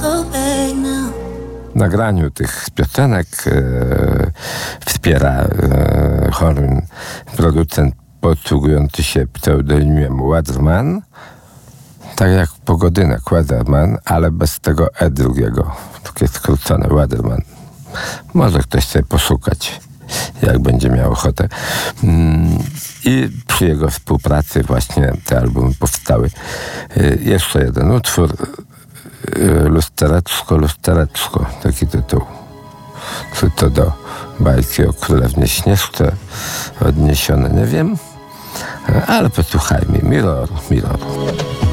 nagraniu tych piosenek wspiera Horn, producent posługujący się pseudonimem Weatherman, tak jak Pogodynek Weatherman, ale bez tego E drugiego, takie skrócone Weatherman. Może ktoś sobie poszukać, jak będzie miał ochotę. I przy jego współpracy właśnie te albumy powstały. Jeszcze jeden utwór, Lustereczko, lustereczko, taki tytuł. Czy to do bajki o Królewnie Śnieżce odniesione, nie wiem, ale posłuchajmy. Mirror, mirror.